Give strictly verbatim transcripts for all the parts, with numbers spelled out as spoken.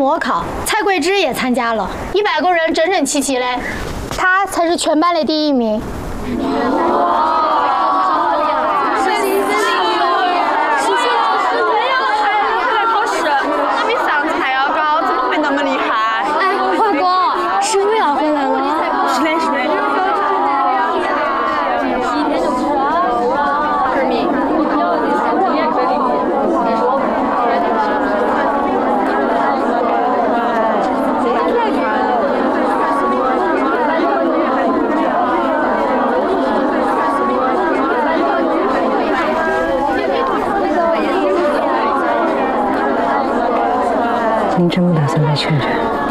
模考，蔡桂芝也参加了，一百个人整整齐齐嘞，她才是全班的第一名。 您真不打算再劝劝？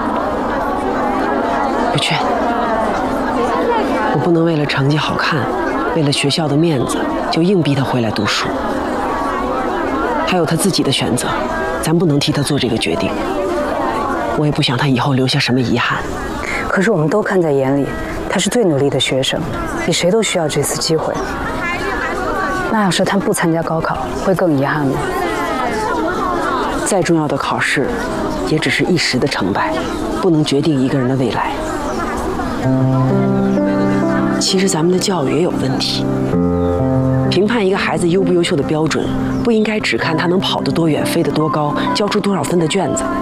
不劝。我不能为了成绩好看，为了学校的面子，就硬逼他回来读书。还有他自己的选择，咱不能替他做这个决定。我也不想他以后留下什么遗憾。 可是我们都看在眼里，他是最努力的学生，比谁都需要这次机会。那要是他不参加高考，会更遗憾吗？ 再重要的考试，也只是一时的成败，不能决定一个人的未来。其实咱们的教育也有问题，评判一个孩子优不优秀的标准，不应该只看他能跑得多远、飞得多高、交出多少分的卷子。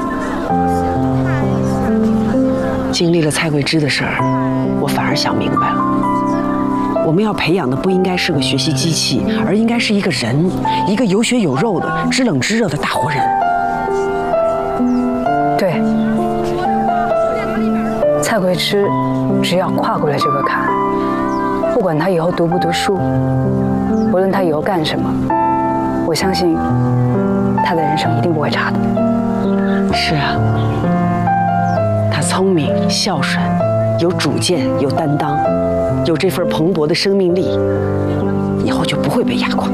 经历了蔡桂芝的事儿，我反而想明白了，我们要培养的不应该是个学习机器，而应该是一个人，一个有血有肉的、知冷知热的大活人。 对，蔡桂芝只要跨过了这个坎，不管他以后读不读书，无论他以后干什么，我相信他的人生一定不会差的。 是啊，他聪明、孝顺，有主见、有担当，有这份蓬勃的生命力，以后就不会被压垮。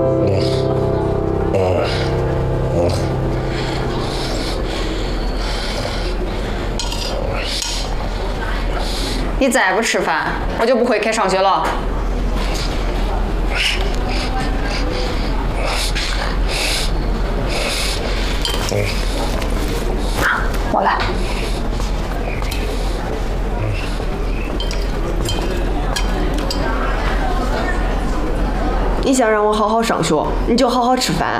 你再不吃饭，我就不回去上学了。 我来。 你想让我好好上学，你就好好吃饭。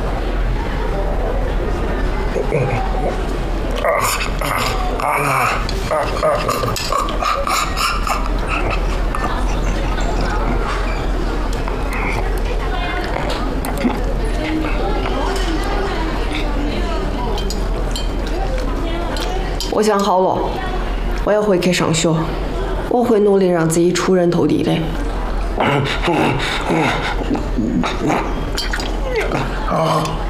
我想好了，我要回去上学，我会努力让自己出人头地的。 啊。